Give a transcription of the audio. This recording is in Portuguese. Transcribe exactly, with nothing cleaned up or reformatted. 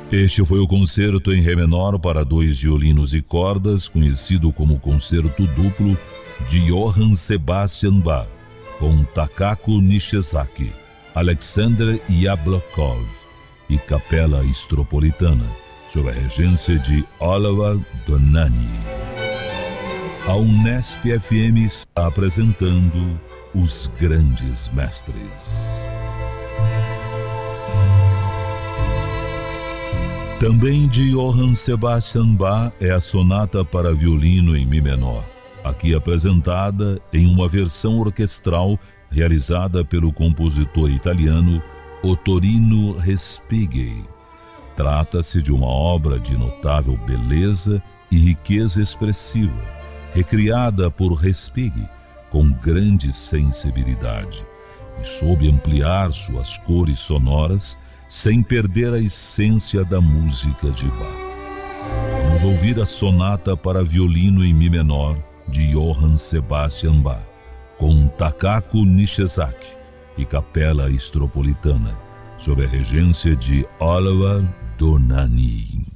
Este foi o concerto em Ré menor para dois violinos e cordas, conhecido como Concerto Duplo de Johann Sebastian Bach, com Takako Nishizaki, Alexander Yablokov e Capela Estropolitana, sob a regência de Oliver Donani. A Unesp F M está apresentando Os Grandes Mestres. Também de Johann Sebastian Bach é a Sonata para Violino em Mi menor, aqui apresentada em uma versão orquestral realizada pelo compositor italiano Ottorino Respighi. Trata-se de uma obra de notável beleza e riqueza expressiva, recriada por Respighi com grande sensibilidade e soube ampliar suas cores sonoras sem perder a essência da música de Bach. Vamos ouvir a Sonata para Violino em Mi menor de Johann Sebastian Bach, com Takako Nishizaki e Capela Estropolitana, sob a regência de Oliver Donani.